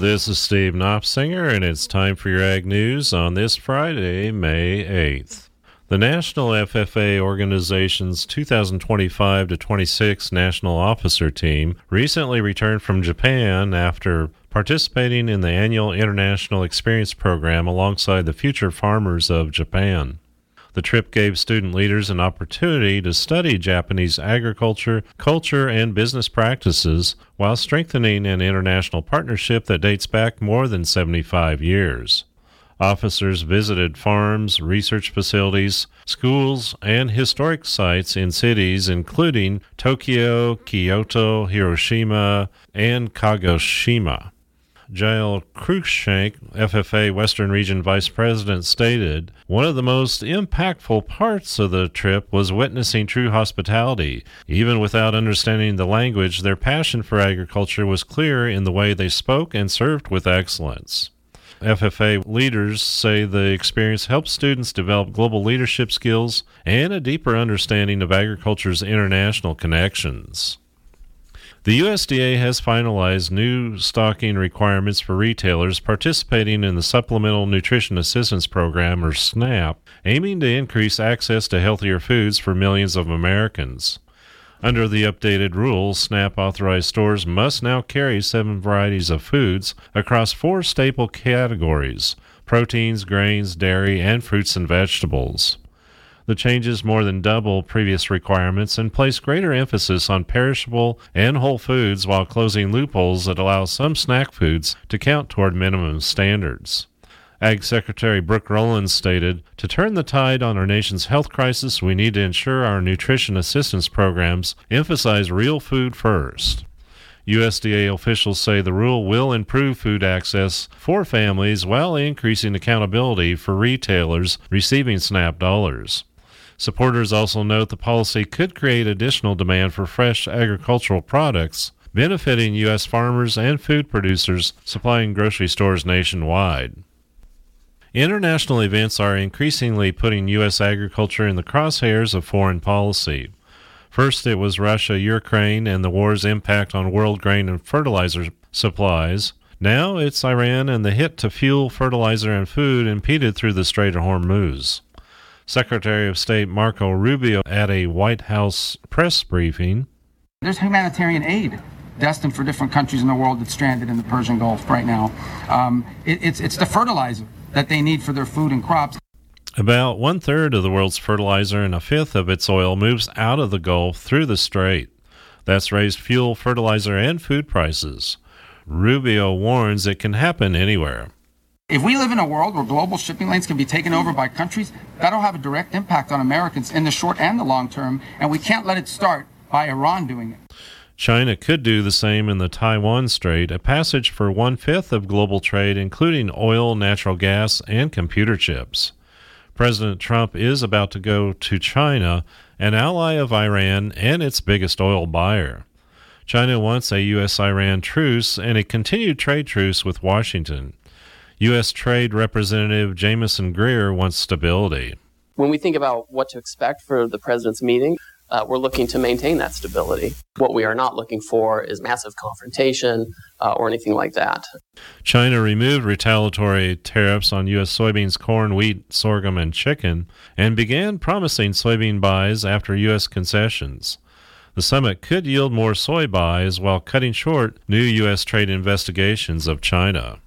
This is Steve Knopfsinger, and it's time for your Ag News on this Friday, May 8th. The National FFA Organization's 2025-26 National Officer Team recently returned from Japan after participating in the annual International Experience Program alongside the future farmers of Japan. The trip gave student leaders an opportunity to study Japanese agriculture, culture, and business practices while strengthening an international partnership that dates back more than 75 years. Officers visited farms, research facilities, schools, and historic sites in cities including Tokyo, Kyoto, Hiroshima, and Kagoshima. Jael Cruikshank, FFA Western Region Vice President, stated, "One of the most impactful parts of the trip was witnessing true hospitality. Even without understanding the language, their passion for agriculture was clear in the way they spoke and served with excellence." FFA leaders say the experience helps students develop global leadership skills and a deeper understanding of agriculture's international connections. The USDA has finalized new stocking requirements for retailers participating in the Supplemental Nutrition Assistance Program, or SNAP, aiming to increase access to healthier foods for millions of Americans. Under the updated rules, SNAP-authorized stores must now carry 7 varieties of foods across 4 staple categories: proteins, grains, dairy, and fruits and vegetables. The changes more than double previous requirements and place greater emphasis on perishable and whole foods while closing loopholes that allow some snack foods to count toward minimum standards. Ag Secretary Brooke Rowland stated, "To turn the tide on our nation's health crisis, we need to ensure our nutrition assistance programs emphasize real food first." USDA officials say the rule will improve food access for families while increasing accountability for retailers receiving SNAP dollars. Supporters also note the policy could create additional demand for fresh agricultural products, benefiting U.S. farmers and food producers supplying grocery stores nationwide. International events are increasingly putting U.S. agriculture in the crosshairs of foreign policy. First, it was Russia, Ukraine, and the war's impact on world grain and fertilizer supplies. Now it's Iran and the hit to fuel, fertilizer, and food impeded through the Strait of Hormuz. Secretary of State Marco Rubio at a White House press briefing. There's humanitarian aid destined for different countries in the world that's stranded in the Persian Gulf right now. It's the fertilizer that they need for their food and crops. About 1/3 of the world's fertilizer and 1/5 of its oil moves out of the Gulf through the Strait. That's raised fuel, fertilizer, and food prices. Rubio warns it can happen anywhere. If we live in a world where global shipping lanes can be taken over by countries, that'll have a direct impact on Americans in the short and the long term, and we can't let it start by Iran doing it. China could do the same in the Taiwan Strait, a passage for 1/5 of global trade, including oil, natural gas, and computer chips. President Trump is about to go to China, an ally of Iran and its biggest oil buyer. China wants a U.S.-Iran truce and a continued trade truce with Washington. U.S. Trade Representative Jamieson Greer wants stability. When we think about what to expect for the president's meeting, we're looking to maintain that stability. What we are not looking for is massive confrontation or anything like that. China removed retaliatory tariffs on U.S. soybeans, corn, wheat, sorghum, and chicken, and began promising soybean buys after U.S. concessions. The summit could yield more soy buys while cutting short new U.S. trade investigations of China.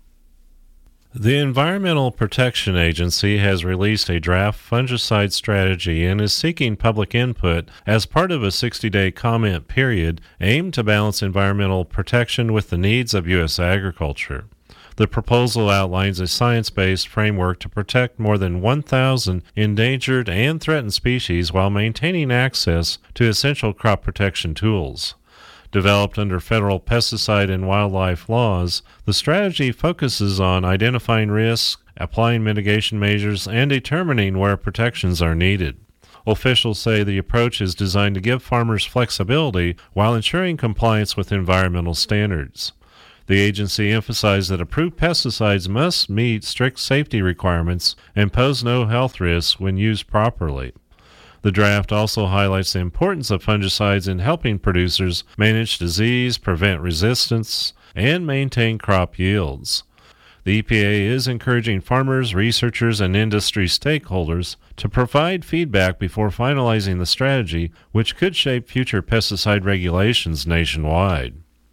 The Environmental Protection Agency has released a draft fungicide strategy and is seeking public input as part of a 60-day comment period aimed to balance environmental protection with the needs of U.S. agriculture. The proposal outlines a science-based framework to protect more than 1,000 endangered and threatened species while maintaining access to essential crop protection tools. Developed under federal pesticide and wildlife laws, the strategy focuses on identifying risks, applying mitigation measures, and determining where protections are needed. Officials say the approach is designed to give farmers flexibility while ensuring compliance with environmental standards. The agency emphasized that approved pesticides must meet strict safety requirements and pose no health risks when used properly. The draft also highlights the importance of fungicides in helping producers manage disease, prevent resistance, and maintain crop yields. The EPA is encouraging farmers, researchers, and industry stakeholders to provide feedback before finalizing the strategy, which could shape future pesticide regulations nationwide.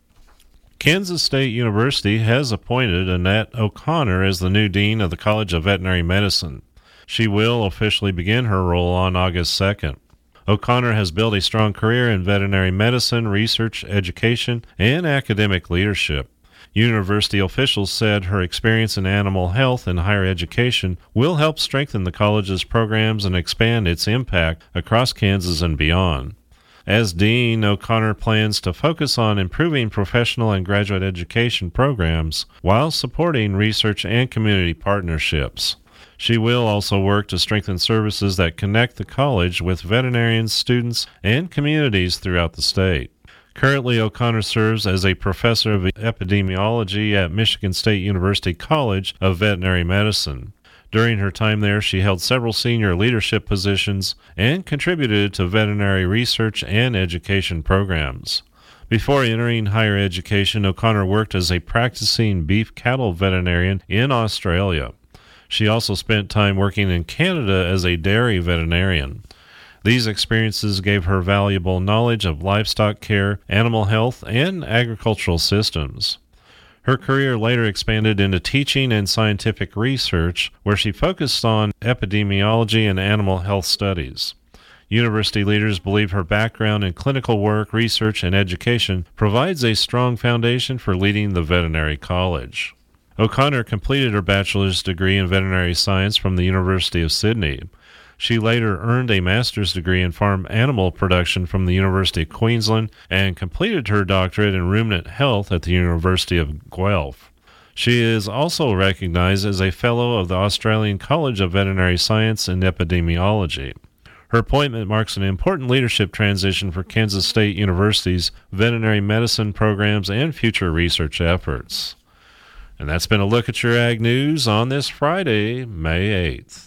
Kansas State University has appointed Annette O'Connor as the new dean of the College of Veterinary Medicine. She will officially begin her role on August 2nd. O'Connor has built a strong career in veterinary medicine, research, education, and academic leadership. University officials said her experience in animal health and higher education will help strengthen the college's programs and expand its impact across Kansas and beyond. As dean, O'Connor plans to focus on improving professional and graduate education programs while supporting research and community partnerships. She will also work to strengthen services that connect the college with veterinarians, students, and communities throughout the state. Currently, O'Connor serves as a professor of epidemiology at Michigan State University College of Veterinary Medicine. During her time there, she held several senior leadership positions and contributed to veterinary research and education programs. Before entering higher education, O'Connor worked as a practicing beef cattle veterinarian in Australia. She also spent time working in Canada as a dairy veterinarian. These experiences gave her valuable knowledge of livestock care, animal health, and agricultural systems. Her career later expanded into teaching and scientific research, where she focused on epidemiology and animal health studies. University leaders believe her background in clinical work, research, and education provides a strong foundation for leading the veterinary college. O'Connor completed her bachelor's degree in veterinary science from the University of Sydney. She later earned a master's degree in farm animal production from the University of Queensland and completed her doctorate in ruminant health at the University of Guelph. She is also recognized as a fellow of the Australian College of Veterinary Science and Epidemiology. Her appointment marks an important leadership transition for Kansas State University's veterinary medicine programs and future research efforts. And that's been a look at your Ag News on this Friday, May 8th.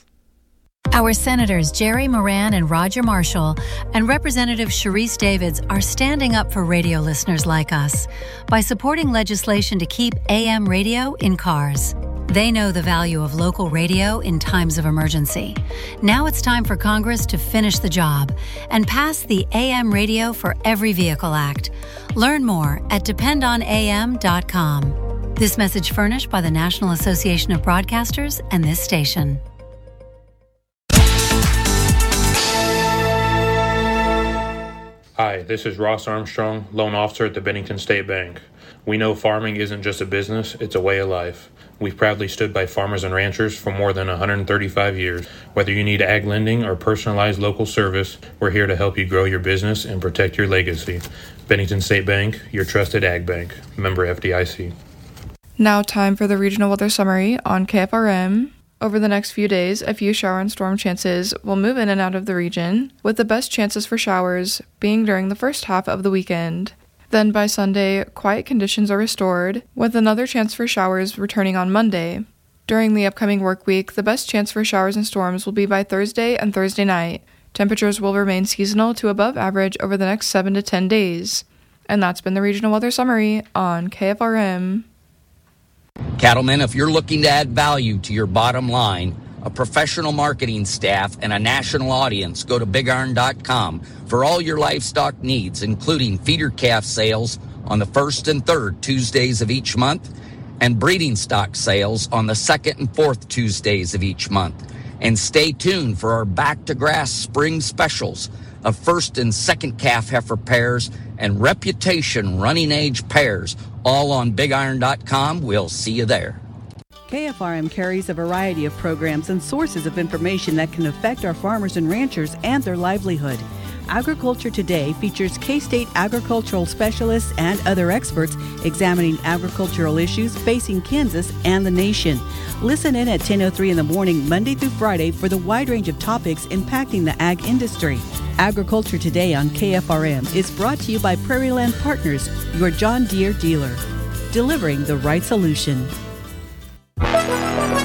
Our Senators Jerry Moran and Roger Marshall and Representative Sharice Davids are standing up for radio listeners like us by supporting legislation to keep AM radio in cars. They know the value of local radio in times of emergency. Now it's time for Congress to finish the job and pass the AM Radio for Every Vehicle Act. Learn more at dependonam.com. This message furnished by the National Association of Broadcasters and this station. Hi, this is Ross Armstrong, loan officer at the Bennington State Bank. We know farming isn't just a business, it's a way of life. We've proudly stood by farmers and ranchers for more than 135 years. Whether you need ag lending or personalized local service, we're here to help you grow your business and protect your legacy. Bennington State Bank, your trusted ag bank. Member FDIC. Now time for the regional weather summary on KFRM. Over the next few days, a few shower and storm chances will move in and out of the region, with the best chances for showers being during the first half of the weekend. Then by Sunday, quiet conditions are restored, with another chance for showers returning on Monday. During the upcoming work week, the best chance for showers and storms will be by Thursday and Thursday night. Temperatures will remain seasonal to above average over the next 7 to 10 days. And that's been the regional weather summary on KFRM. Cattlemen, if you're looking to add value to your bottom line, a professional marketing staff, and a national audience, go to BigIron.com for all your livestock needs, including feeder calf sales on the first and third Tuesdays of each month, and breeding stock sales on the second and fourth Tuesdays of each month. And stay tuned for our Back to Grass spring specials of first and second calf heifer pairs and reputation running age pairs, all on BigIron.com. We'll see you there. KFRM carries a variety of programs and sources of information that can affect our farmers and ranchers and their livelihood. Agriculture Today features K-State agricultural specialists and other experts examining agricultural issues facing Kansas and the nation. Listen in at 10:03 in the morning, Monday through Friday, for the wide range of topics impacting the ag industry. Agriculture Today on KFRM is brought to you by Prairie Land Partners, your John Deere dealer, delivering the right solution.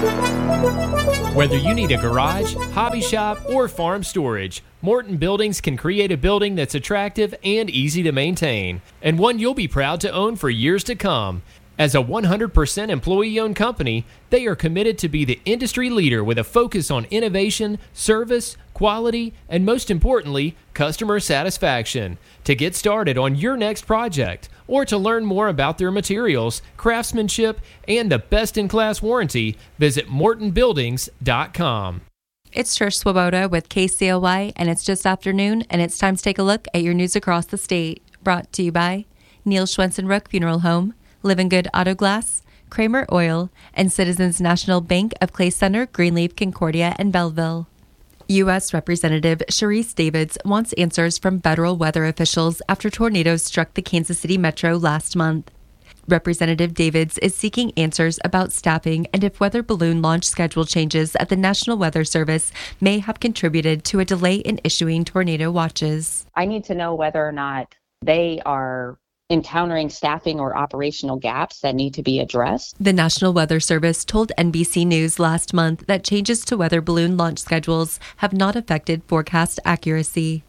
Whether you need a garage, hobby shop, or farm storage, Morton Buildings can create a building that's attractive and easy to maintain, and one you'll be proud to own for years to come. As a 100% employee-owned company, they are committed to be the industry leader with a focus on innovation, service, quality, and most importantly, customer satisfaction. To get started on your next project, or to learn more about their materials, craftsmanship, and the best-in-class warranty, visit MortonBuildings.com. It's Trish Swoboda with KCOY, and it's just afternoon, and it's time to take a look at your news across the state. Brought to you by Neil Schwensenrook Funeral Home, Living Good Auto Glass, Kramer Oil, and Citizens National Bank of Clay Center, Greenleaf, Concordia, and Belleville. U.S. Representative Sharice Davids wants answers from federal weather officials after tornadoes struck the Kansas City metro last month. Representative Davids is seeking answers about staffing and if weather balloon launch schedule changes at the National Weather Service may have contributed to a delay in issuing tornado watches. I need to know whether or not they are encountering staffing or operational gaps that need to be addressed. The National Weather Service told NBC News last month that changes to weather balloon launch schedules have not affected forecast accuracy.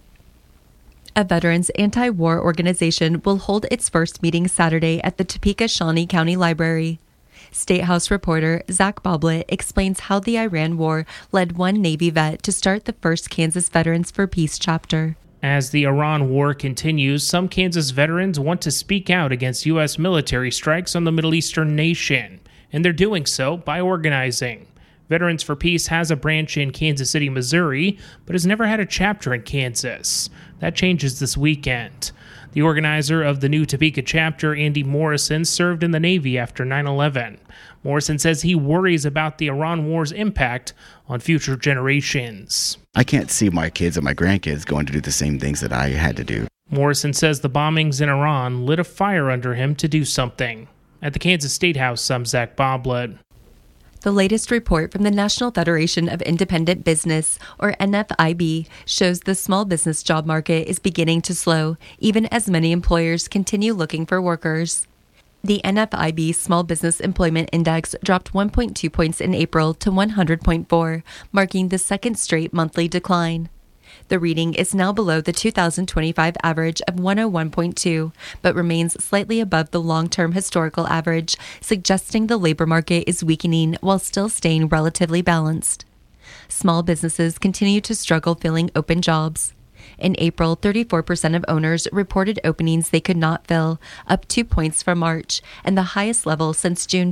A veterans anti-war organization will hold its first meeting Saturday at the Topeka Shawnee County Library. State House reporter Zach Boblet explains how the Iran War led one Navy vet to start the first Kansas Veterans for Peace chapter. As the Iran War continues, some Kansas veterans want to speak out against U.S. military strikes on the Middle Eastern nation, and they're doing so by organizing. Veterans for Peace has a branch in Kansas City, Missouri, but has never had a chapter in Kansas. That changes this weekend. The organizer of the new Topeka chapter, Andy Morrison, served in the Navy after 9/11. Morrison says he worries about the Iran War's impact on future generations. I can't see my kids and my grandkids going to do the same things that I had to do. Morrison says the bombings in Iran lit a fire under him to do something. At the Kansas State House, I'm Zach Boblet. The latest report from the National Federation of Independent Business, or NFIB, shows the small business job market is beginning to slow, even as many employers continue looking for workers. The NFIB Small Business Employment Index dropped 1.2 points in April to 100.4, marking the second straight monthly decline. The reading is now below the 2025 average of 101.2, but remains slightly above the long-term historical average, suggesting the labor market is weakening while still staying relatively balanced. Small businesses continue to struggle filling open jobs. In April, 34% of owners reported openings they could not fill, up 2 points from March, and the highest level since June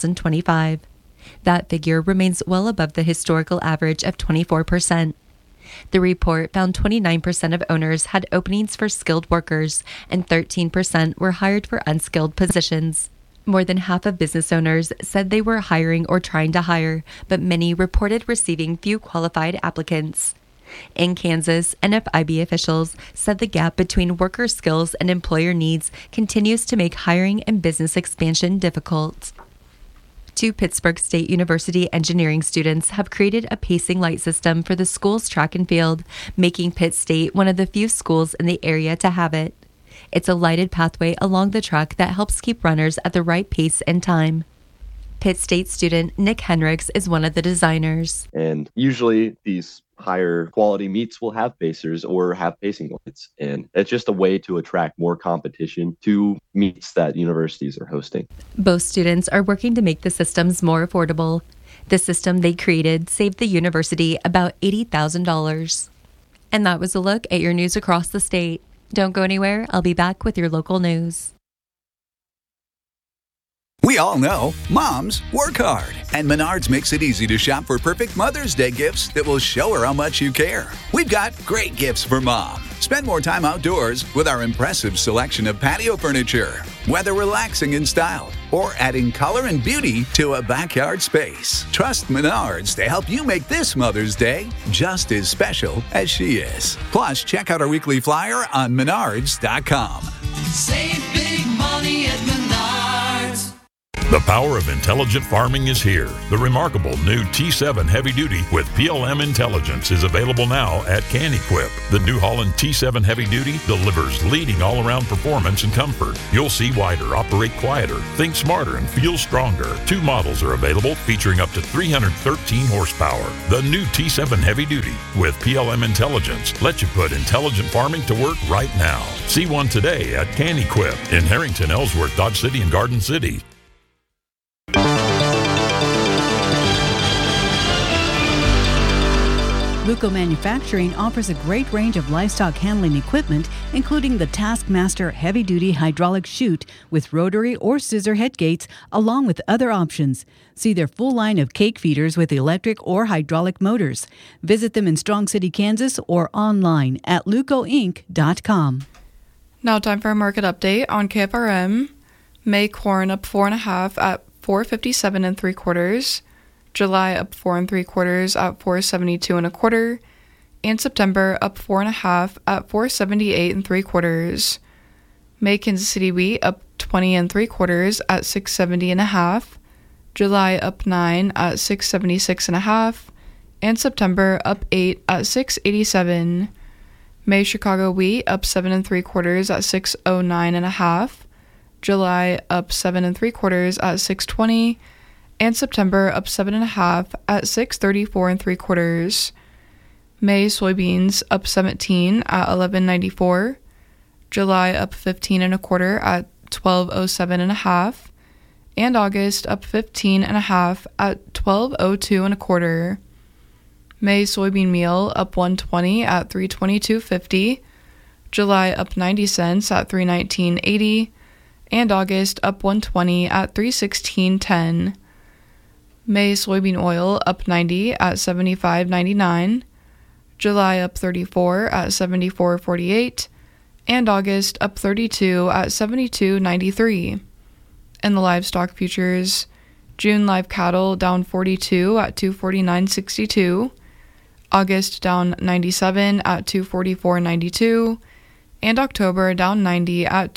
2025. That figure remains well above the historical average of 24%. The report found 29% of owners had openings for skilled workers, and 13% were hired for unskilled positions. More than half of business owners said they were hiring or trying to hire, but many reported receiving few qualified applicants. In Kansas, NFIB officials said the gap between worker skills and employer needs continues to make hiring and business expansion difficult. 2 Pittsburgh State University engineering students have created a pacing light system for the school's track and field, making Pitt State one of the few schools in the area to have it. It's a lighted pathway along the track that helps keep runners at the right pace and time. Pitt State student Nick Henricks is one of the designers. And usually these higher quality meets will have pacers or have pacing lights. And it's just a way to attract more competition to meets that universities are hosting. Both students are working to make the systems more affordable. The system they created saved the university about $80,000. And that was a look at your news across the state. Don't go anywhere. I'll be back with your local news. We all know moms work hard, and Menards makes it easy to shop for perfect Mother's Day gifts that will show her how much you care. We've got great gifts for mom. Spend more time outdoors with our impressive selection of patio furniture, whether relaxing in style or adding color and beauty to a backyard space. Trust Menards to help you make this Mother's Day just as special as she is. Plus, check out our weekly flyer on Menards.com. Save big money at Menards. The power of intelligent farming is here. The remarkable new T7 Heavy Duty with PLM Intelligence is available now at CanEquip. The New Holland T7 Heavy Duty delivers leading all-around performance and comfort. You'll see wider, operate quieter, think smarter, and feel stronger. 2 models are available featuring up to 313 horsepower. The new T7 Heavy Duty with PLM Intelligence lets you put intelligent farming to work right now. See one today at CanEquip in Harrington, Ellsworth, Dodge City, and Garden City. Luco Manufacturing offers a great range of livestock handling equipment, including the Taskmaster heavy-duty hydraulic chute with rotary or scissor head gates, along with other options. See their full line of cake feeders with electric or hydraulic motors. Visit them in Strong City, Kansas, or online at lucoinc.com. Now time for a market update on KFRM. May corn up 4.5 at $4.57 3/4. July up 4 3/4 at $4.72 1/4, and September up 4.5 at $4.78 3/4. May Kansas City wheat up 20 3/4 at $6.70 1/2. July up 9 at $6.76 1/2, and September up 8 at $6.87. May Chicago wheat up 7 3/4 at $6.09 1/2. July up 7 3/4 at $6.20. And September up 7.5 at $6.34 3/4. May soybeans up 17 at $11.94. July up 15 1/4 at $12.07 1/2. And August up 15 1/2 at $12.02 1/4. May soybean meal up 120 at $3.22.50. July up 90 cents at $3.19.80. And August up 120 at $3.16.10. May soybean oil up 90 at $75.99, July up 34 at $74.48, and August up 32 at $72.93. And the livestock futures, June live cattle down 42 at $249.62, August down 97 at $244.92, and October down 90 at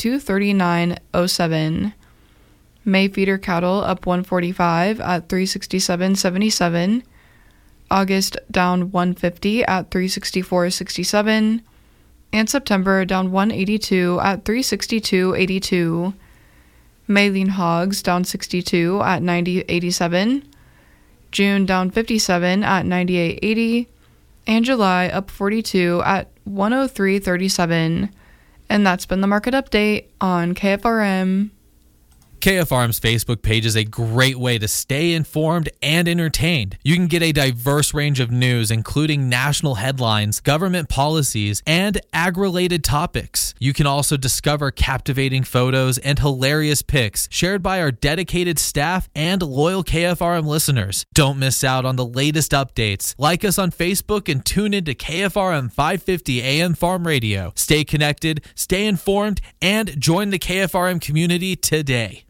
$239.07. May feeder cattle up 145 at $367.77, August down 150 at $364.67, and September down 182 at $362.82. May lean hogs down 62 at $90.87, June down 57 at $98.80, and July up 42 at $103.37. And that's been the market update on KFRM. KFRM's Facebook page is a great way to stay informed and entertained. You can get a diverse range of news, including national headlines, government policies, and ag-related topics. You can also discover captivating photos and hilarious pics shared by our dedicated staff and loyal KFRM listeners. Don't miss out on the latest updates. Like us on Facebook and tune into KFRM 550 AM Farm Radio. Stay connected, stay informed, and join the KFRM community today.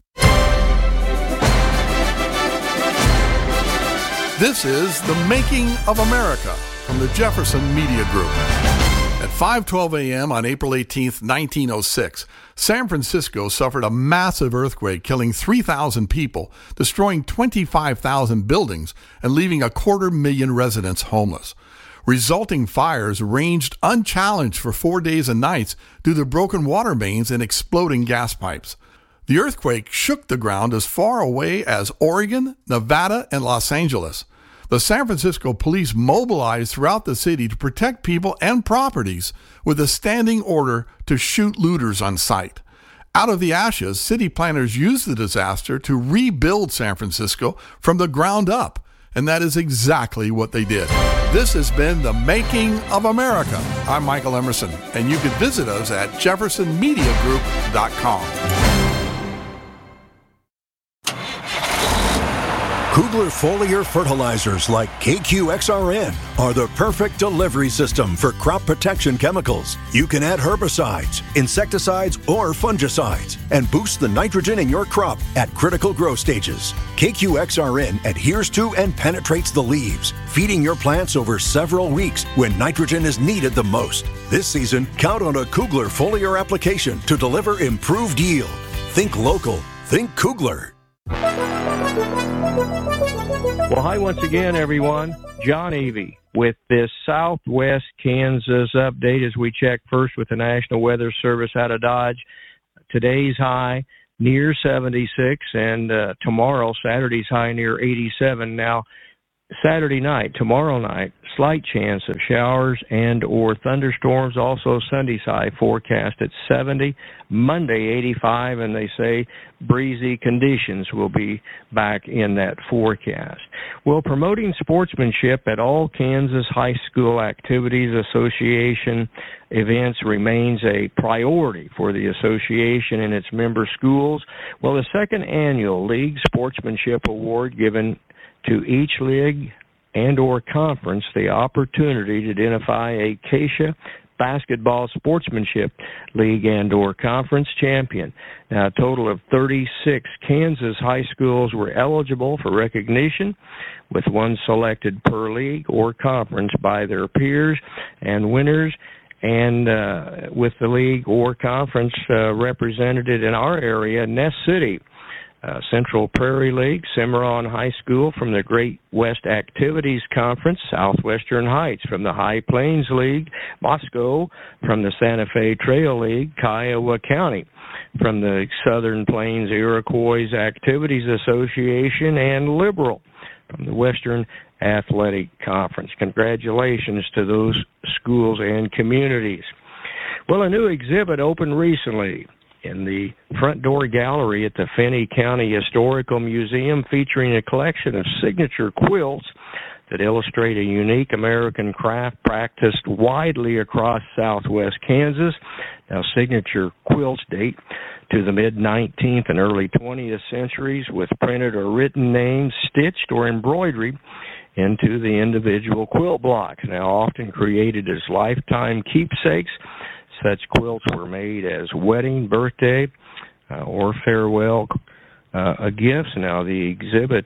This is The Making of America from the Jefferson Media Group. At 5:12 a.m. on April 18, 1906, San Francisco suffered a massive earthquake, killing 3,000 people, destroying 25,000 buildings, and leaving 250,000 residents homeless. Resulting fires raged unchallenged for 4 days and nights due to broken water mains and exploding gas pipes. The earthquake shook the ground as far away as Oregon, Nevada, and Los Angeles. The San Francisco police mobilized throughout the city to protect people and properties with a standing order to shoot looters on sight. Out of the ashes, city planners used the disaster to rebuild San Francisco from the ground up, and that is exactly what they did. This has been The Making of America. I'm Michael Emerson, and you can visit us at jeffersonmediagroup.com. Kugler foliar fertilizers like KQXRN are the perfect delivery system for crop protection chemicals. You can add herbicides, insecticides, or fungicides and boost the nitrogen in your crop at critical growth stages. KQXRN adheres to and penetrates the leaves, feeding your plants over several weeks when nitrogen is needed the most. This season, count on a Kugler foliar application to deliver improved yield. Think local. Think Kugler. Well, hi once again, everyone. John Avey with this Southwest Kansas update as we check first with the National Weather Service out of Dodge. Today's high near 76, and tomorrow, Saturday's high near 87. Now, Saturday night, tomorrow night, slight chance of showers and or thunderstorms. Also, Sunday's high forecast at 70. Monday, 85, and they say breezy conditions will be back in that forecast. Well, promoting sportsmanship at all Kansas High School Activities Association events remains a priority for the association and its member schools. Well, the second annual League Sportsmanship Award given to each league and or conference the opportunity to identify a Acacia Basketball Sportsmanship League and or conference champion. Now, a total of 36 Kansas high schools were eligible for recognition, with one selected per league or conference by their peers, and winners and with the league or conference represented in our area, Ness City, Central Prairie League, Cimarron High School from the Great West Activities Conference, Southwestern Heights from the High Plains League, Moscow from the Santa Fe Trail League, Kiowa County from the Southern Plains Iroquois Activities Association, and Liberal from the Western Athletic Conference. Congratulations to those schools and communities. Well, a new exhibit opened recently in the front door gallery at the Finney County Historical Museum, featuring a collection of signature quilts that illustrate a unique American craft practiced widely across southwest Kansas. Now, signature quilts date to the mid-19th and early 20th centuries, with printed or written names stitched or embroidery into the individual quilt block. Now, often created as lifetime keepsakes, such quilts were made as wedding, birthday, or farewell gifts. Now, the exhibit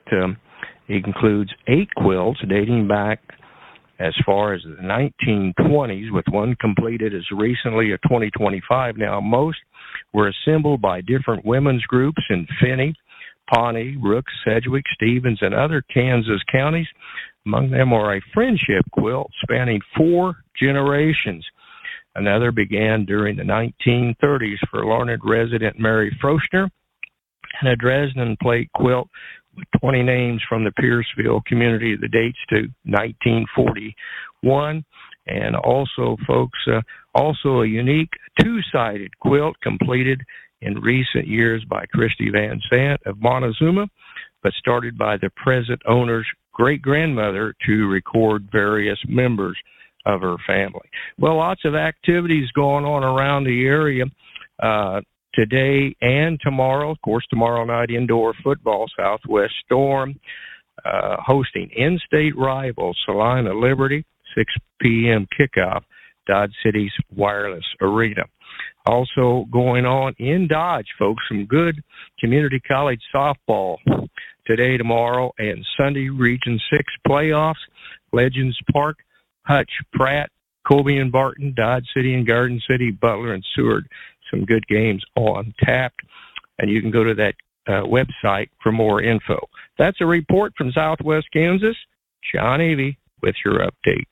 includes 8 quilts dating back as far as the 1920s, with one completed as recently as 2025. Now, most were assembled by different women's groups in Finney, Pawnee, Rooks, Sedgwick, Stevens, and other Kansas counties. Among them are a friendship quilt spanning 4 generations. Another began during the 1930s for Larned resident Mary Froschner, and a Dresden plate quilt with 20 names from the Pierceville community that dates to 1941. And also, folks, also a unique 2-sided quilt completed in recent years by Christy Van Sant of Montezuma, but started by the present owner's great-grandmother to record various members of her family. Well, lots of activities going on around the area today and tomorrow. Of course, tomorrow night, indoor football, Southwest Storm hosting in-state rivals, Salina Liberty, 6 p.m. kickoff, Dodge City's Wireless Arena. Also going on in Dodge, folks, some good community college softball today, tomorrow, and Sunday. Region 6 playoffs, Legends Park, Hutch, Pratt, Colby and Barton, Dodge City and Garden City, Butler and Seward. Some good games on tap, and you can go to that website for more info. That's a report from Southwest Kansas. John Avey with your update.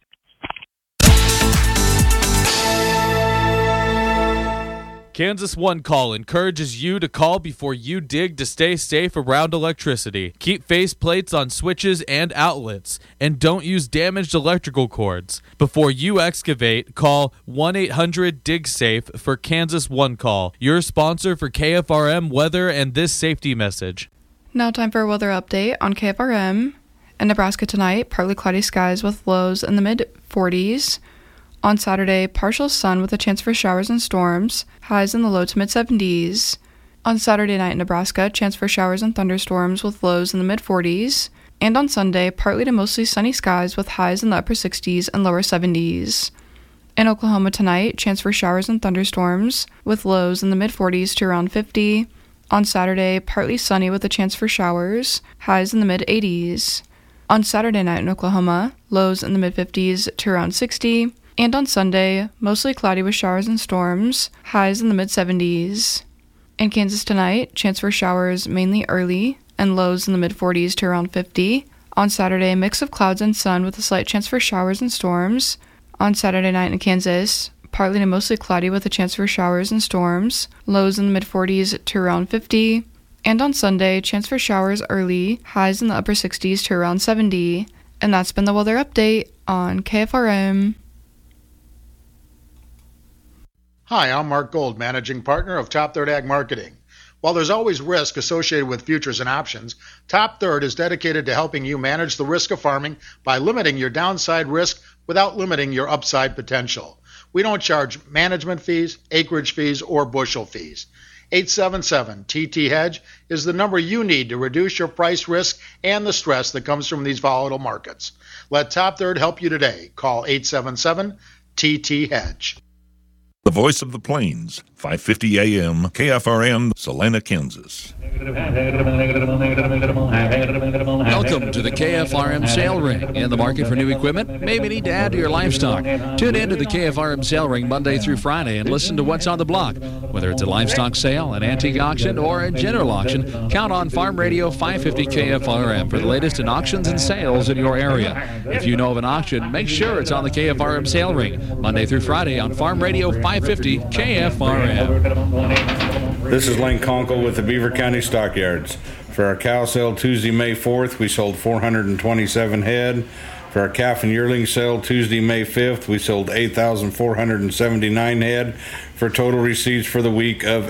Kansas One Call encourages you to call before you dig to stay safe around electricity. Keep face plates on switches and outlets, and don't use damaged electrical cords. Before you excavate, call 1-800-DIG-SAFE for Kansas One Call, your sponsor for KFRM weather and this safety message. Now time for a weather update on KFRM. In Nebraska tonight, partly cloudy skies with lows in the mid-40s. On Saturday, partial sun with a chance for showers and storms, highs in the low to mid-70s. On Saturday night in Nebraska, chance for showers and thunderstorms with lows in the mid-40s. And on Sunday, partly to mostly sunny skies with highs in the upper 60s and lower 70s. In Oklahoma tonight, chance for showers and thunderstorms with lows in the mid-40s to around 50. On Saturday, partly sunny with a chance for showers, highs in the mid-80s. On Saturday night in Oklahoma, lows in the mid-50s to around 60. And on Sunday, mostly cloudy with showers and storms, highs in the mid-70s. In Kansas tonight, chance for showers mainly early, and lows in the mid-40s to around 50. On Saturday, a mix of clouds and sun with a slight chance for showers and storms. On Saturday night in Kansas, partly to mostly cloudy with a chance for showers and storms, lows in the mid-40s to around 50. And on Sunday, chance for showers early, highs in the upper 60s to around 70. And that's been the weather update on KFRM. Hi, I'm Mark Gold, Managing Partner of Top Third Ag Marketing. While there's always risk associated with futures and options, Top Third is dedicated to helping you manage the risk of farming by limiting your downside risk without limiting your upside potential. We don't charge management fees, acreage fees, or bushel fees. 877-TT-HEDGE is the number you need to reduce your price risk and the stress that comes from these volatile markets. Let Top Third help you today. Call 877-TT-HEDGE. The voice of the plains, 550 AM, KFRN, Salina, Kansas. Welcome to the KFRM Sale Ring. In the market for new equipment? Maybe need to add to your livestock. Tune in to the KFRM Sale Ring Monday through Friday and listen to what's on the block. Whether it's a livestock sale, an antique auction, or a general auction, count on Farm Radio 550 KFRM for the latest in auctions and sales in your area. If you know of an auction, make sure it's on the KFRM Sale Ring Monday through Friday on Farm Radio 550 KFRM. This is Lane Conkle with the Beaver County Stockyards. For our cow sale Tuesday, May 4th, we sold 427 head. For our calf and yearling sale Tuesday, May 5th, we sold 8,479 head for total receipts for the week of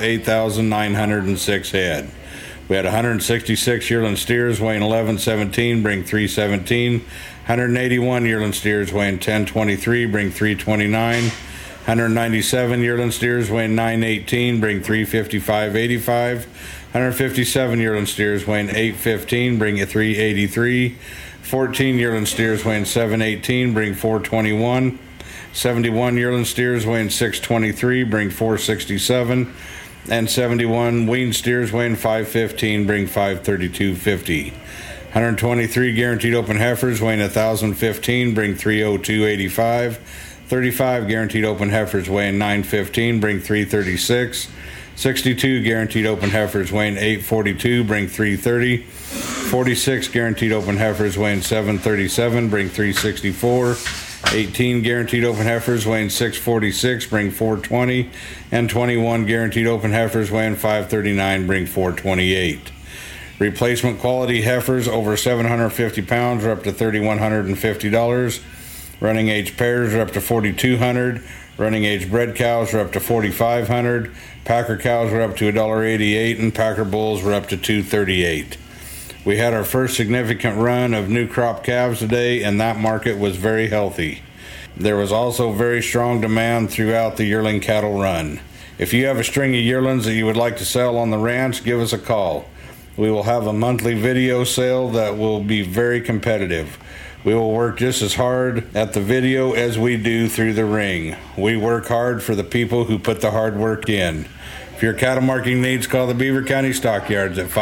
8,906 head. We had 166 yearling steers weighing 1117, bring 317. 181 yearling steers weighing 1023, bring 329. 197 yearling steers weighing 918, bring 355.85. 157 yearling steers weighing 815, bring you 383. 14 yearling steers weighing 718, bring 421. 71 yearling steers weighing 623, bring 467. And 71 weaned steers weighing 515, bring 532.50. 123 guaranteed open heifers weighing 1,015, bring 302.85. 35 guaranteed open heifers weighing 915, bring 336. 62 guaranteed open heifers weighing 842, bring 330. 46 guaranteed open heifers weighing 737, bring 364. 18 guaranteed open heifers weighing 646, bring 420. And 21 guaranteed open heifers weighing 539, bring 428. Replacement quality heifers over 750 pounds are up to $3,150. Running age pairs are up to $4,200. Running age bred cows are up to $4,500. Packer cows are up to $1.88, and Packer bulls were up to $2.38. We had our first significant run of new crop calves today, and that market was very healthy. There was also very strong demand throughout the yearling cattle run. If you have a string of yearlings that you would like to sell on the ranch, give us a call. We will have a monthly video sale that will be very competitive. We will work just as hard at the video as we do through the ring. We work hard for the people who put the hard work in. If your cattle marketing needs, call the Beaver County Stockyards at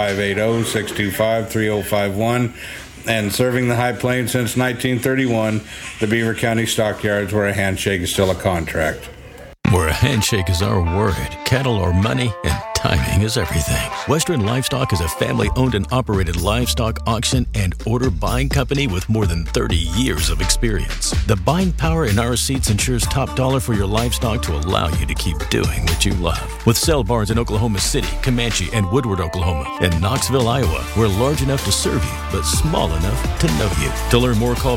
580-625-3051. And serving the High Plains since 1931, the Beaver County Stockyards, where a handshake is still a contract. Where a handshake is our word, cattle are money, and timing is everything. Western Livestock is a family-owned and operated livestock auction and order buying company with more than 30 years of experience. The buying power in our seats ensures top dollar for your livestock to allow you to keep doing what you love. With sale barns in Oklahoma City, Comanche, and Woodward, Oklahoma, and Knoxville, Iowa, we're large enough to serve you, but small enough to know you. To learn more, call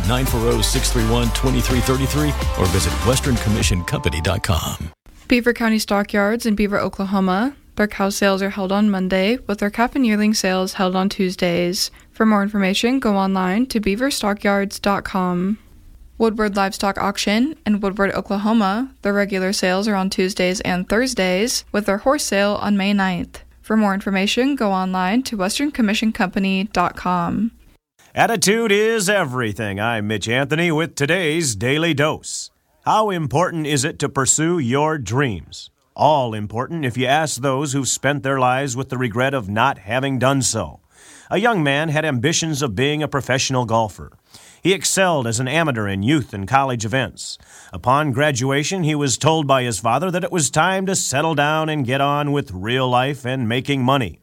940-631-2333 or visit westerncommissioncompany.com. Beaver County Stockyards in Beaver, Oklahoma. Their cow sales are held on Monday, with their calf and yearling sales held on Tuesdays. For more information, go online to beaverstockyards.com. Woodward Livestock Auction in Woodward, Oklahoma. Their regular sales are on Tuesdays and Thursdays, with their horse sale on May 9th. For more information, go online to westerncommissioncompany.com. Attitude is everything. I'm Mitch Anthony with today's Daily Dose. How important is it to pursue your dreams? All important if you ask those who've spent their lives with the regret of not having done so. A young man had ambitions of being a professional golfer. He excelled as an amateur in youth and college events. Upon graduation, he was told by his father that it was time to settle down and get on with real life and making money.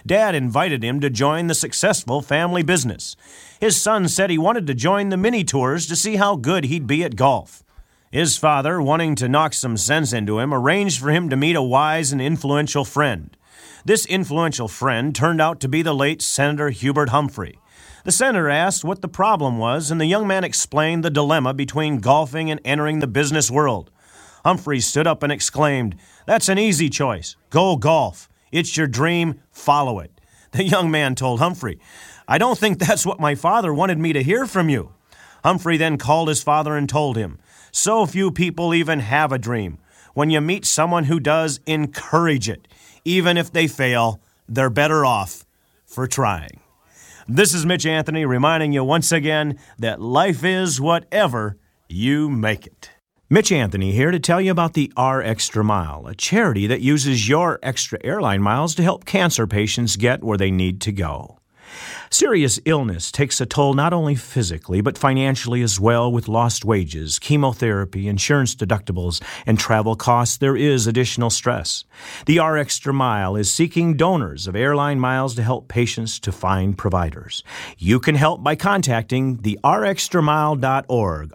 Dad invited him to join the successful family business. His son said he wanted to join the mini tours to see how good he'd be at golf. His father, wanting to knock some sense into him, arranged for him to meet a wise and influential friend. This influential friend turned out to be the late Senator Hubert Humphrey. The senator asked what the problem was, and the young man explained the dilemma between golfing and entering the business world. Humphrey stood up and exclaimed, "That's an easy choice. Go golf. It's your dream. Follow it." The young man told Humphrey, "I don't think that's what my father wanted me to hear from you." Humphrey then called his father and told him, "So few people even have a dream. When you meet someone who does, encourage it. Even if they fail, they're better off for trying." This is Mitch Anthony reminding you once again that life is whatever you make it. Mitch Anthony here to tell you about the R Extra Mile, a charity that uses your extra airline miles to help cancer patients get where they need to go. Serious illness takes a toll not only physically, but financially as well. With lost wages, chemotherapy, insurance deductibles, and travel costs, there is additional stress. The R Extra Mile is seeking donors of airline miles to help patients to find providers. You can help by contacting the rxtramile.org,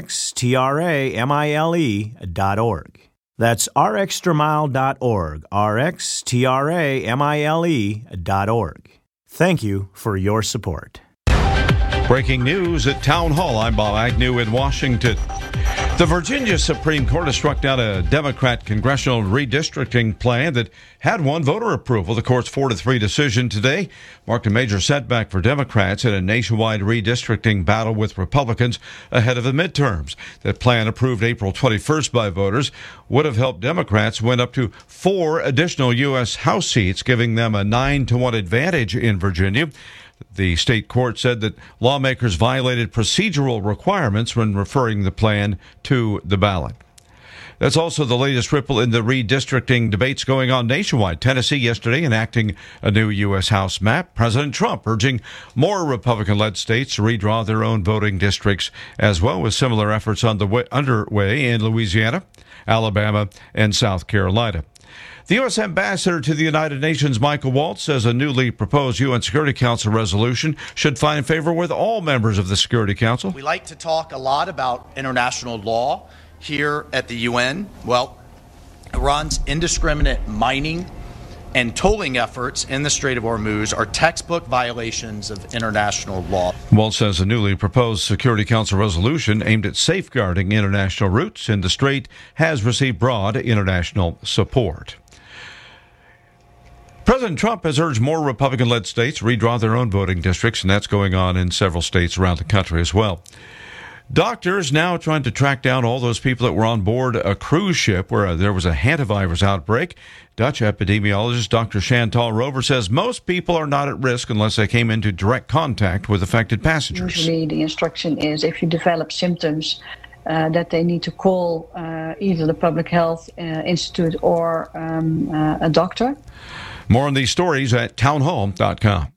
rxtramile.org. That's rxtramile.org, rxtramile.org. Thank you for your support. Breaking news at Town Hall. I'm Bob Agnew in Washington. The Virginia Supreme Court has struck down a Democrat congressional redistricting plan that had won voter approval. The court's 4-3 decision today marked a major setback for Democrats in a nationwide redistricting battle with Republicans ahead of the midterms. That plan, approved April 21st by voters, would have helped Democrats win up to 4 additional U.S. House seats, giving them a 9-1 advantage in Virginia. The state court said that lawmakers violated procedural requirements when referring the plan to the ballot. That's also the latest ripple in the redistricting debates going on nationwide. Tennessee yesterday enacting a new U.S. House map. President Trump urging more Republican-led states to redraw their own voting districts, as well as similar efforts underway in Louisiana, Alabama, and South Carolina. The U.S. Ambassador to the United Nations, Michael Waltz, says a newly proposed UN Security Council resolution should find favor with all members of the Security Council. We like to talk a lot about international law here at the UN. Well, Iran's indiscriminate mining and tolling efforts in the Strait of Hormuz are textbook violations of international law. Waltz says a newly proposed Security Council resolution aimed at safeguarding international routes in the Strait has received broad international support. President Trump has urged more Republican-led states to redraw their own voting districts, and that's going on in several states around the country as well. Doctors now trying to track down all those people that were on board a cruise ship where there was a hantavirus outbreak. Dutch epidemiologist Dr. Chantal Rover says most people are not at risk unless they came into direct contact with affected passengers. Usually the instruction is if you develop symptoms that they need to call either the Public Health Institute or a doctor. More on these stories at townhall.com.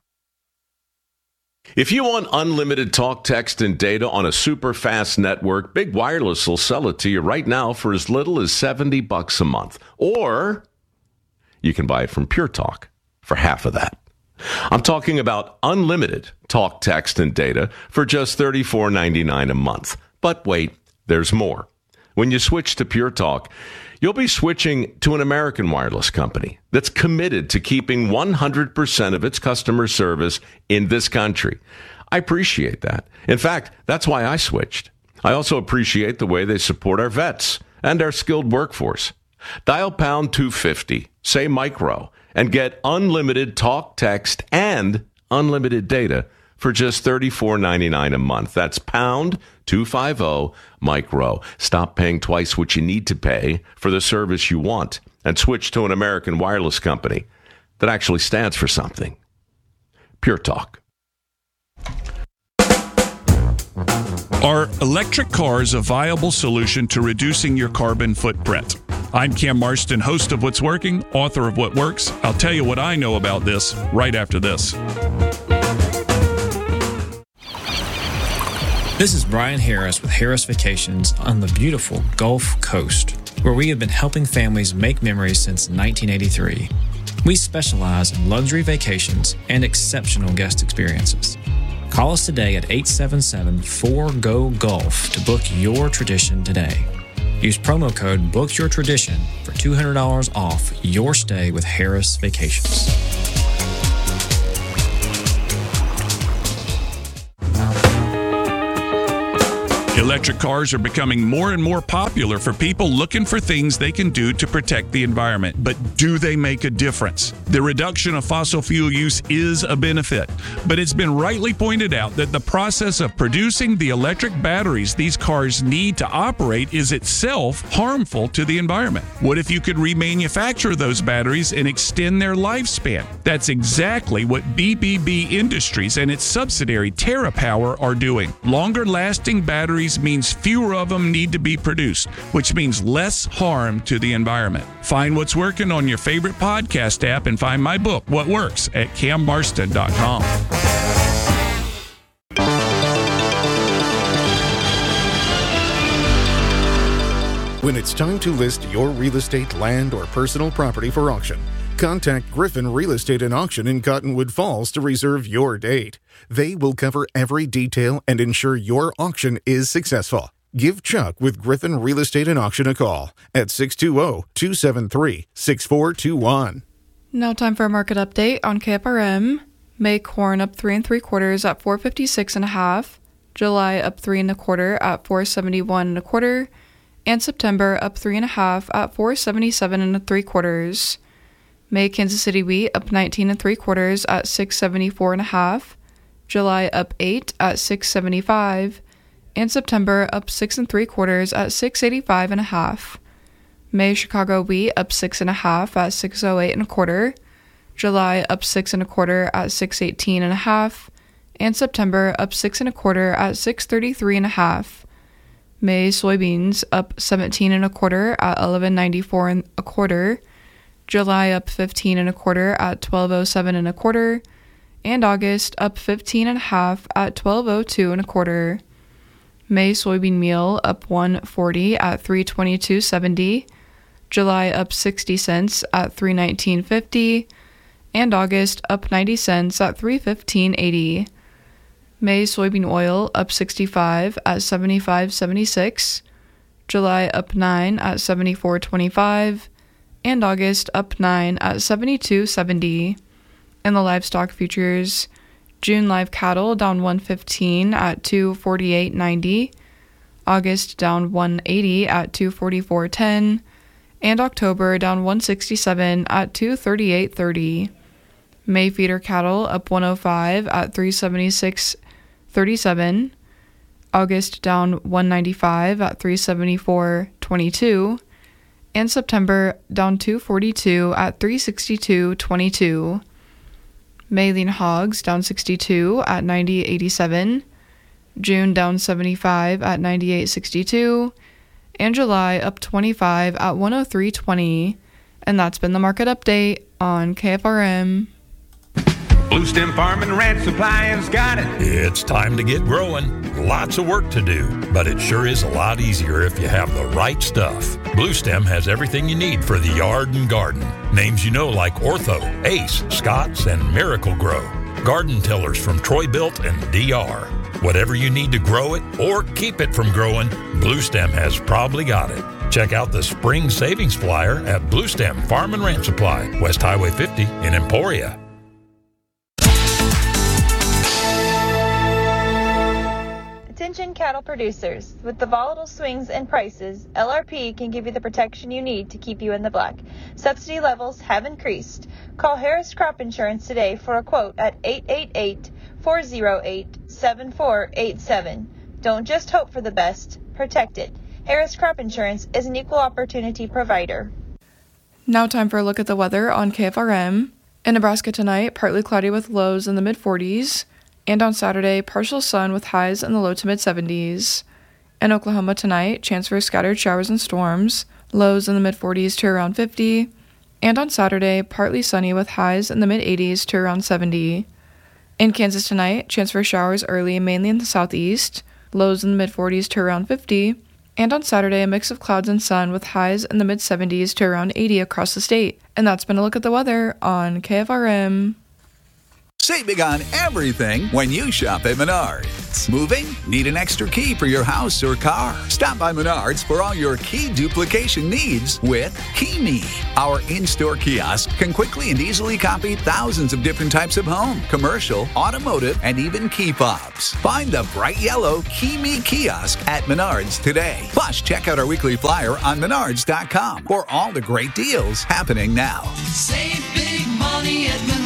If you want unlimited talk, text, and data on a super fast network, Big Wireless will sell it to you right now for as little as $70 a month. Or you can buy it from Pure Talk for half of that. I'm talking about unlimited talk, text, and data for just $34.99 a month. But wait, there's more. When you switch to Pure Talk, you'll be switching to an American wireless company that's committed to keeping 100% of its customer service in this country. I appreciate that. In fact, that's why I switched. I also appreciate the way they support our vets and our skilled workforce. Dial pound 250, say micro, and get unlimited talk, text, and unlimited data for just $34.99 a month. That's pound 250 micro. Stop paying twice what you need to pay for the service you want and switch to an American wireless company that actually stands for something. Pure Talk. Are electric cars a viable solution to reducing your carbon footprint? I'm Cam Marston, host of What's Working, author of What Works. I'll tell you what I know about this right after this. This is Brian Harris with Harris Vacations on the beautiful Gulf Coast, where we have been helping families make memories since 1983. We specialize in luxury vacations and exceptional guest experiences. Call us today at 877-4GO-GULF to book your tradition today. Use promo code BOOKYOURTRADITION for $200 off your stay with Harris Vacations. Electric cars are becoming more and more popular for people looking for things they can do to protect the environment. But do they make a difference? The reduction of fossil fuel use is a benefit, but it's been rightly pointed out that the process of producing the electric batteries these cars need to operate is itself harmful to the environment. What if you could remanufacture those batteries and extend their lifespan? That's exactly what BBB Industries and its subsidiary TerraPower are doing. Longer-lasting batteries means fewer of them need to be produced, which means less harm to the environment. Find what's working on your favorite podcast app and find my book, What Works, at cammarston.com. When it's time to list your real estate, land, or personal property for auction, contact Griffin Real Estate and Auction in Cottonwood Falls to reserve your date. They will cover every detail and ensure your auction is successful. Give Chuck with Griffin Real Estate and Auction a call at 620-273-6421. Now time for a market update on KFRM. May corn up 3 3/4 at $4.56.5. July up 3 1/4 at $4.71 1/4. And September up 3 1/2 at $4.77 3/4. May Kansas City wheat up 19 3/4 at $6.74 1/2. July up 8 at $6.75, and September up 6 3/4 at $6.85 1/2. May Chicago wheat up 6 1/2 at $6.08 1/4. July up 6 1/4 at $6.18 1/2, and September up 6 1/4 at $6.33 1/2. May soybeans up 17 1/4 at $11.94 1/4. July up 15 1/4 at $12.07 1/4, and August up 15 1/2 at $12.02 1/4. May soybean meal up 1.40 at $3.22.70. July up 60 cents at $3.19.50, and August up 90 cents at $3.15.80. May soybean oil up 65 at $75.76. July up 9 at $74.25. And August up 9 at $72.70. In the livestock futures, June live cattle down 115 at $248.90. August down 180 at $244.10. And October down 167 at $238.30. May feeder cattle up 105 at $376.37. August down 195 at $374.22. And September down 242 at $362.22. May lean hogs down 62 at $90.87. June down 75 at $98.62. And July up 25 at $103.20. And that's been the market update on KFRM. Blue Stem Farm and Ranch Supply has got it. It's time to get growing. Lots of work to do, but it sure is a lot easier if you have the right stuff. Blue Stem has everything you need for the yard and garden. Names you know like Ortho, Ace, Scott's, and Miracle Grow. Garden tillers from Troy-Bilt and DR. Whatever you need to grow it or keep it from growing, Blue Stem has probably got it. Check out the spring savings flyer at Blue Stem Farm and Ranch Supply, West Highway 50 in Emporia. Attention cattle producers. With the volatile swings in prices, LRP can give you the protection you need to keep you in the black. Subsidy levels have increased. Call Harris Crop Insurance today for a quote at 888-408-7487. Don't just hope for the best, protect it. Harris Crop Insurance is an equal opportunity provider. Now time for a look at the weather on KFRM. In Nebraska tonight, partly cloudy with lows in the mid-40s. And on Saturday, partial sun with highs in the low to mid-70s. In Oklahoma tonight, chance for scattered showers and storms, lows in the mid-40s to around 50. And on Saturday, partly sunny with highs in the mid-80s to around 70. In Kansas tonight, chance for showers early mainly in the southeast, lows in the mid-40s to around 50. And on Saturday, a mix of clouds and sun with highs in the mid-70s to around 80 across the state. And that's been a look at the weather on KFRM. Save big on everything when you shop at Menards. Moving? Need an extra key for your house or car? Stop by Menards for all your key duplication needs with KeyMe. Our in-store kiosk can quickly and easily copy thousands of different types of home, commercial, automotive, and even key fobs. Find the bright yellow KeyMe kiosk at Menards today. Plus, check out our weekly flyer on Menards.com for all the great deals happening now. Save big money at Menards.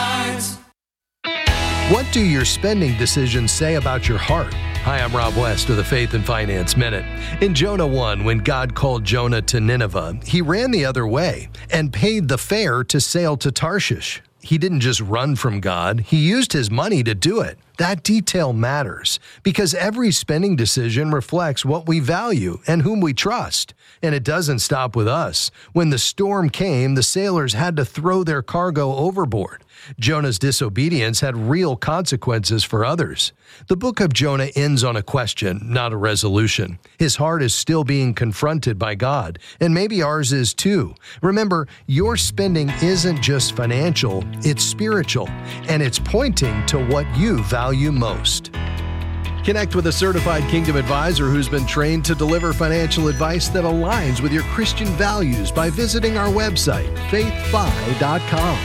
What do your spending decisions say about your heart? Hi, I'm Rob West of the Faith and Finance Minute. In Jonah 1, when God called Jonah to Nineveh, he ran the other way and paid the fare to sail to Tarshish. He didn't just run from God, he used his money to do it. That detail matters because every spending decision reflects what we value and whom we trust. And it doesn't stop with us. When the storm came, the sailors had to throw their cargo overboard. Jonah's disobedience had real consequences for others. The book of Jonah ends on a question, not a resolution. His heart is still being confronted by God, and maybe ours is too. Remember, your spending isn't just financial, it's spiritual, and it's pointing to what you value most. Connect with a certified Kingdom advisor who's been trained to deliver financial advice that aligns with your Christian values by visiting our website, faithfi.com.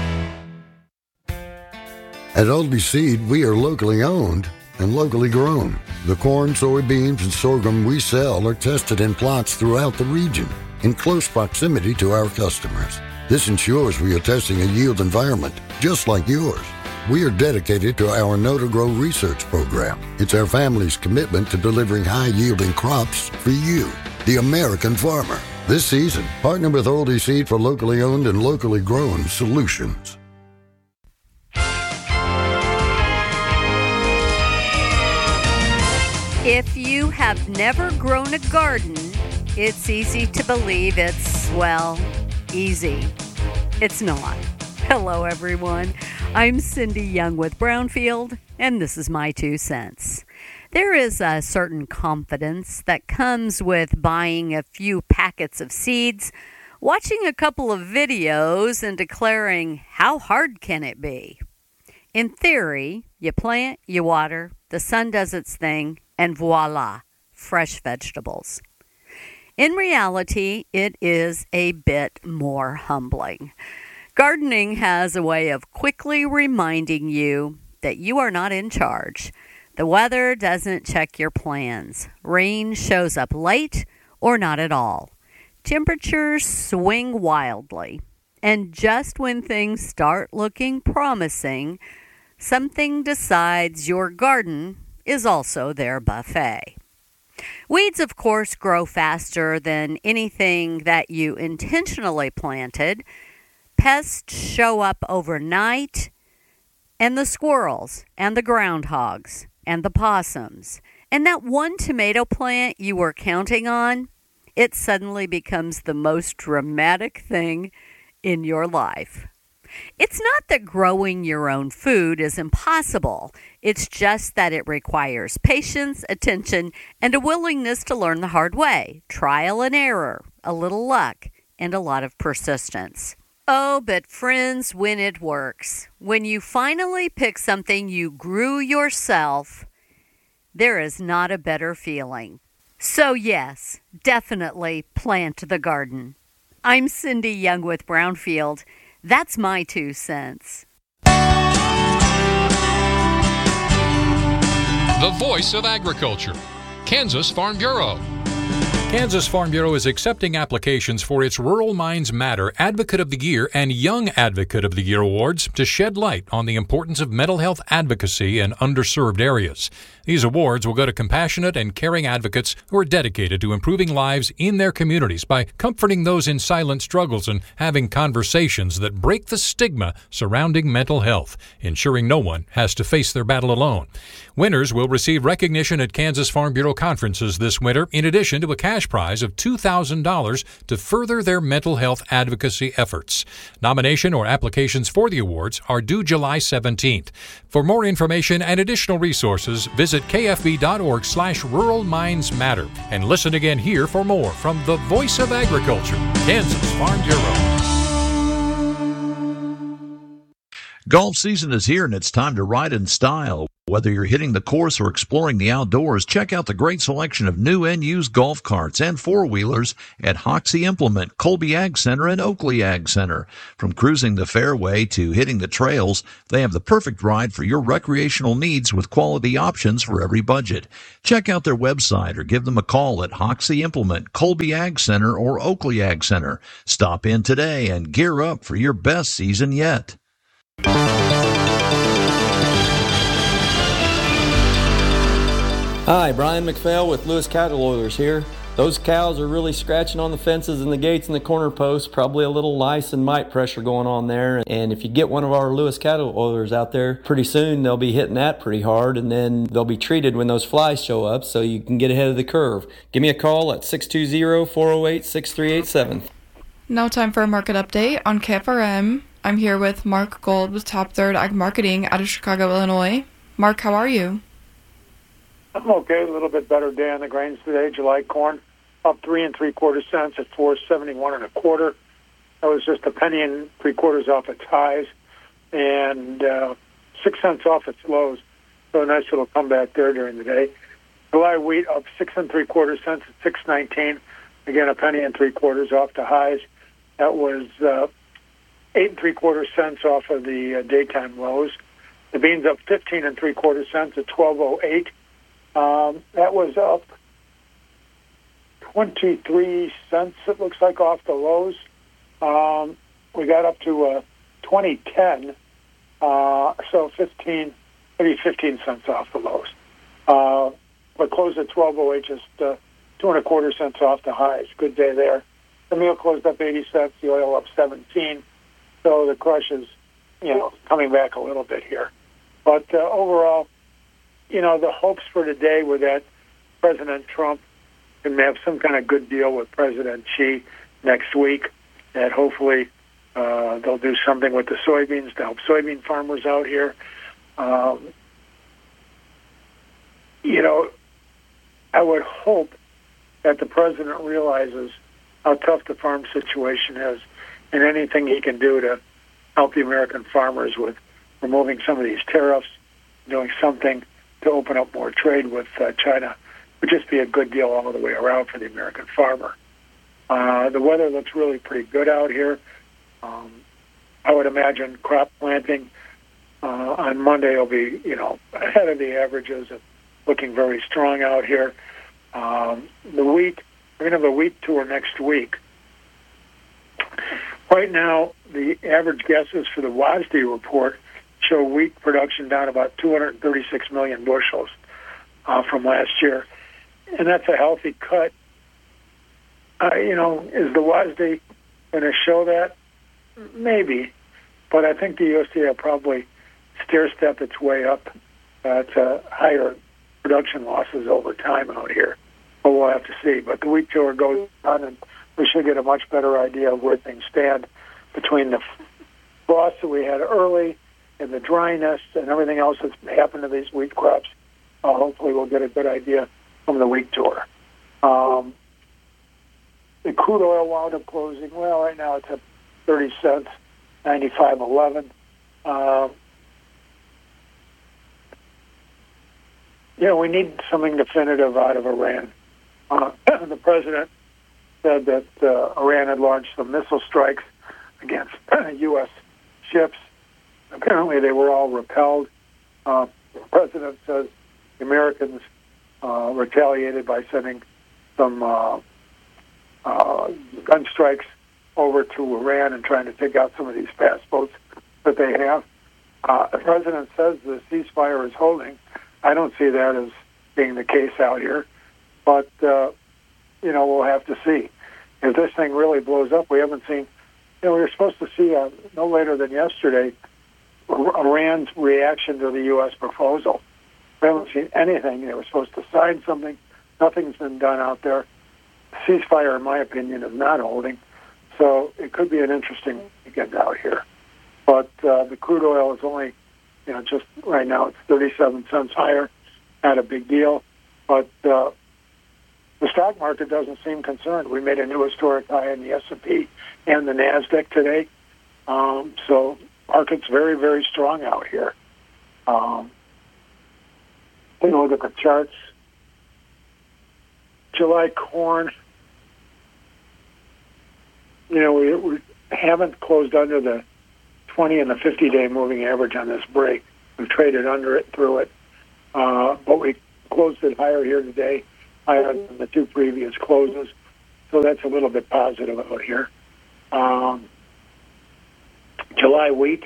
At Aldi Seed, we are locally owned and locally grown. The corn, soybeans, and sorghum we sell are tested in plots throughout the region in close proximity to our customers. This ensures we are testing a yield environment just like yours. We are dedicated to our Know to Grow research program. It's our family's commitment to delivering high-yielding crops for you, the American farmer. This season, partner with Aldi Seed for locally owned and locally grown solutions. If you have never grown a garden, it's easy to believe it's, well, easy. It's not. Hello, everyone. I'm Cindy Young with Brownfield, and this is my 2 cents. There is a certain confidence that comes with buying a few packets of seeds, watching a couple of videos, and declaring, how hard can it be? In theory, you plant, you water, the sun does its thing, and voila, fresh vegetables. In reality, it is a bit more humbling. Gardening has a way of quickly reminding you that you are not in charge. The weather doesn't check your plans. Rain shows up late or not at all. Temperatures swing wildly. And just when things start looking promising, something decides your garden is also their buffet. Weeds, of course, grow faster than anything that you intentionally planted. Pests show up overnight, and the squirrels, and the groundhogs, and the possums. And that one tomato plant you were counting on, it suddenly becomes the most dramatic thing in your life. It's not that growing your own food is impossible. It's just that it requires patience, attention, and a willingness to learn the hard way. Trial and error, a little luck, and a lot of persistence. Oh, but friends, when it works, when you finally pick something you grew yourself, there is not a better feeling. So yes, definitely plant the garden. I'm Cindy Young with Brownfield. That's my 2 cents. The voice of agriculture, Kansas Farm Bureau. Kansas Farm Bureau is accepting applications for its Rural Minds Matter Advocate of the Year and Young Advocate of the Year awards to shed light on the importance of mental health advocacy in underserved areas. These awards will go to compassionate and caring advocates who are dedicated to improving lives in their communities by comforting those in silent struggles and having conversations that break the stigma surrounding mental health, ensuring no one has to face their battle alone. Winners will receive recognition at Kansas Farm Bureau conferences this winter, in addition to a cash cash prize of $2,000 to further their mental health advocacy efforts. Nomination or applications for the awards are due July 17th. For more information and additional resources, visit kfb.org/Rural Minds Matter. And listen again here for more from the Voice of Agriculture, Kansas Farm Bureau. Golf season is here and it's time to ride in style. Whether you're hitting the course or exploring the outdoors, check out the great selection of new and used golf carts and four-wheelers at Hoxie Implement, Colby Ag Center, and Oakley Ag Center. From cruising the fairway to hitting the trails, they have the perfect ride for your recreational needs with quality options for every budget. Check out their website or give them a call at Hoxie Implement, Colby Ag Center, or Oakley Ag Center. Stop in today and gear up for your best season yet. Hi, Brian McPhail with Lewis Cattle Oilers here. Those cows are really scratching on the fences and the gates and the corner posts, probably a little lice and mite pressure going on there. And if you get one of our Lewis Cattle Oilers out there, pretty soon they'll be hitting that pretty hard, and then they'll be treated when those flies show up so you can get ahead of the curve. Give me a call at 620-408-6387. Now time for a market update on KFRM. I'm here with Mark Gold with Top Third Ag Marketing out of Chicago, Illinois. Mark, how are you? I'm okay. A little bit better day on the grains today. July corn up 3 3/4 cents at 4.71 1/4. That was just a penny and 3/4 off its highs, and 6 cents off its lows. So a nice little comeback there during the day. July wheat up 6 3/4 cents at 6.19. Again, a penny and 3/4 off the highs. That was 8 3/4 cents off of the daytime lows. The beans up 15 3/4 cents at 12.08. That was up 23 cents, it looks like, off the lows. We got up to 2010, so 15 cents off the lows. But closed at 12.08, just 2 1/4 cents off the highs. Good day there. The meal closed up 80 cents, the oil up 17. So the crush is, coming back a little bit here. But overall, the hopes for today were that President Trump can have some kind of good deal with President Xi next week, that hopefully they'll do something with the soybeans to help soybean farmers out here. I would hope that the president realizes how tough the farm situation is and anything he can do to help the American farmers with removing some of these tariffs, doing something to open up more trade with China would just be a good deal all the way around for the American farmer. The weather looks really pretty good out here. I would imagine crop planting on Monday will be, ahead of the averages and looking very strong out here. The wheat, we're going to have a wheat tour next week. Right now, the average guesses for the WASDE report show wheat production down about 236 million bushels from last year. And that's a healthy cut. Is the WASDE going to show that? Maybe. But I think the USDA will probably stair-step its way up to higher production losses over time out here. But we'll have to see. But the wheat tour goes on, and we should get a much better idea of where things stand between the frost that we had early and the dryness and everything else that's happened to these wheat crops. Hopefully we'll get a good idea from the wheat tour. The crude oil wound up closing, well, right now it's at 30 cents, 95.11. We need something definitive out of Iran. The president said that Iran had launched some missile strikes against U.S. ships. Apparently they were all repelled. The president says the Americans retaliated by sending some gun strikes over to Iran and trying to take out some of these fast boats that they have. The president says the ceasefire is holding. I don't see that as being the case out here. But, we'll have to see. If this thing really blows up, we haven't seen... we were supposed to see, no later than yesterday, Iran's reaction to the U.S. proposal. We haven't seen anything. They were supposed to sign something. Nothing's been done out there. ceasefire, in my opinion, is not holding. So it could be an interesting weekend out here. But the crude oil is only, just right now it's 37 cents higher. Not a big deal. But the stock market doesn't seem concerned. We made a new historic high in the S&P and the NASDAQ today. So market's very, very strong out here. Take a look at the charts. July corn, we haven't closed under the 20 and the 50-day moving average on this break. We've traded under it, through it. But we closed it higher here today, higher than the two previous closes. So that's a little bit positive out here. July wheat,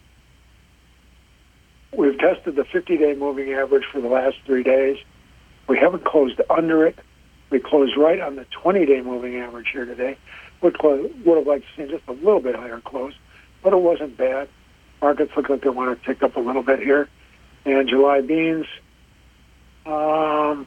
we've tested the 50-day moving average for the last 3 days. We haven't closed under it. We closed right on the 20-day moving average here today. Would have liked to see just a little bit higher close, but it wasn't bad. Markets look like they want to tick up a little bit here. And July beans, we're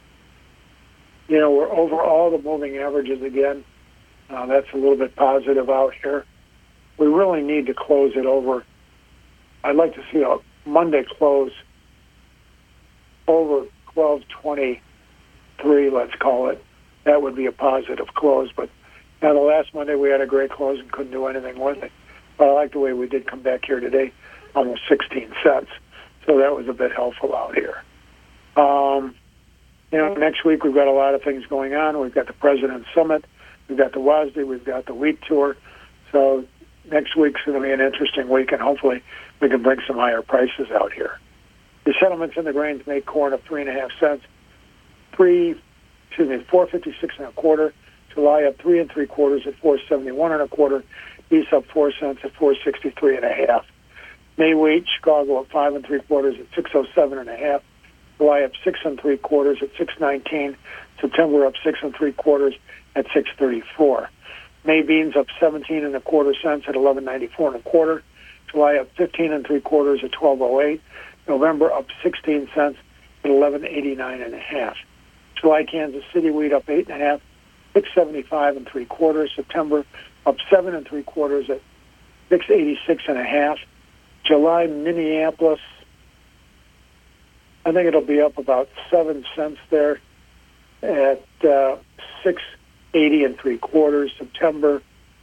over all the moving averages again. That's a little bit positive out here. We really need to close it over. I'd like to see a Monday close over 1223, let's call it. That would be a positive close. But now the last Monday we had a great close and couldn't do anything with it. But I like the way we did come back here today, almost 16 cents. So that was a bit helpful out here. Next week we've got a lot of things going on. We've got the President's Summit. We've got the WASDE. We've got the wheat tour. So next week's going to be an interesting week, and hopefully we can bring some higher prices out here. The settlements in the grains made corn up 3.5 cents. 4.56 1/4. July up 3 3/4 at 4.71 1/4. Beef up 4 cents at 4.63 1/2. May wheat, Chicago up 5 3/4 at 6.07 1/2. July up 6 3/4 at 6.19. September up 6 3/4 at 6.34. May beans up 17 1/4 cents at 11.94 1/4. July up 15 3/4 at 12.08. November up 16 cents at 11.89 1/2. July Kansas City wheat up 8 1/2, 6.75 3/4. September up 7 3/4 at 6.86 1/2. July Minneapolis, I think it'll be up about 7 cents there at 6.80 3/4. September,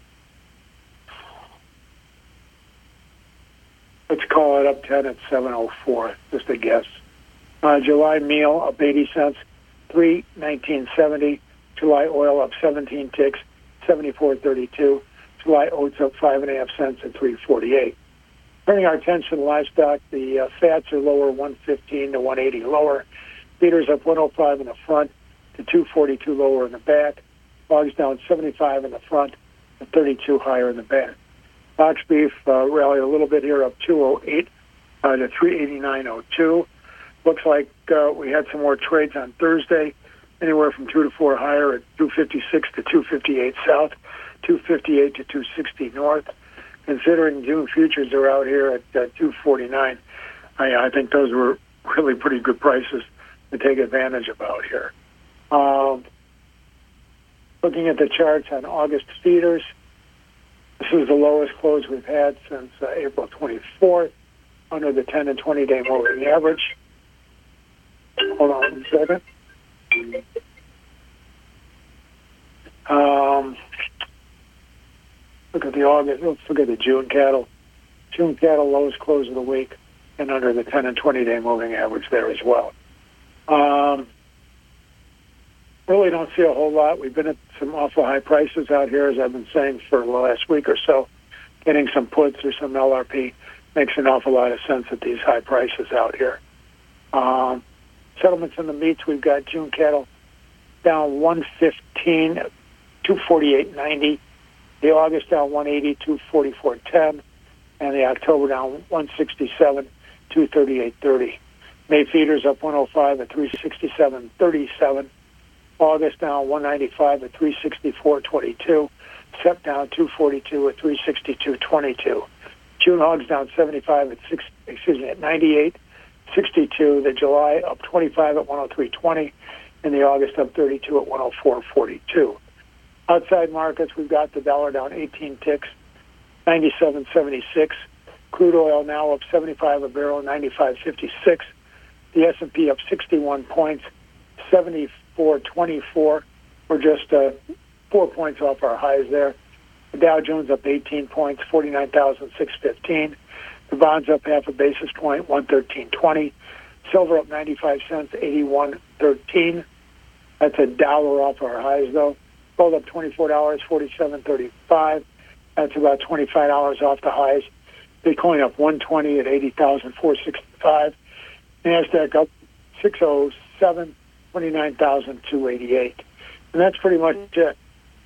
let's call it up 10 at 7.04, just a guess. July meal up 80 cents, 3.1970. July oil up 17 ticks, 74.32. July oats up 5.5 cents at 3.48. Turning our attention to livestock, the fats are lower, 115 to 180 lower. Feeders up 105 in the front to 242 lower in the back. Hogs down 75 in the front and 32 higher in the back. Box beef rallied a little bit here, up 208 to 389.02. Looks like we had some more trades on Thursday, anywhere from 2 to 4 higher at 256 to 258 south, 258 to 260 north. Considering June futures are out here at 249, I think those were really pretty good prices to take advantage of out here. Looking at the charts on August feeders, this is the lowest close we've had since April 24th, under the 10 and 20-day moving average. Hold on 1 second. Look at the August. Let's look at the June cattle. June cattle lowest close of the week and under the 10 and 20-day moving average there as well. Really don't see a whole lot. We've been at some awful high prices out here, as I've been saying for the last week or so. Getting some puts or some LRP makes an awful lot of sense at these high prices out here. Settlements in the meats, we've got June cattle down 115, 248.90. The August down 180, 244.10. And the October down 167, 238.30. May feeders up 105 at 367.37. August down 195 at 364.22. Sep down 242 at 362.22. June hogs down 75 at 98. 62. The July up 25 at 103.20. and the August up 32 at 104.42. Outside markets, we've got the dollar down 18 ticks, 97.76. Crude oil now up 75 a barrel, 95.56. The S&P up 61 points, 74.24. We're just 4 points off our highs there. The Dow Jones up 18 points, 49,615. The bonds up half a basis point, 113.20. Silver up 95 cents, 81.13. That's $1 off our highs, though. Gold up $24, 47.35. That's about $25 off the highs. Bitcoin up 120 at 80,465. NASDAQ up 607, 29,288. And that's pretty much it.